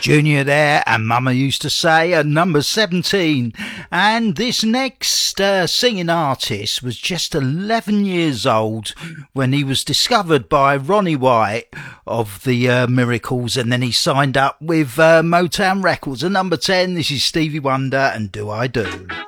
Junior there, and Mama used to say, at number 17. And this next singing artist was just 11 years old when he was discovered by Ronnie White of the Miracles, and then he signed up with Motown Records. At number 10, this is Stevie Wonder and Do I Do.